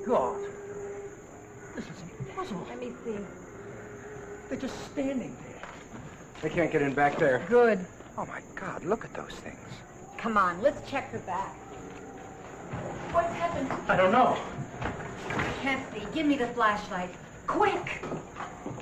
God. This is impossible. Let me see. They're just standing there. They can't get in back there. Good. Oh, my God, look at those things. Come on, let's check the back. What's happened? I don't know. I can't see. Give me the flashlight. Quick!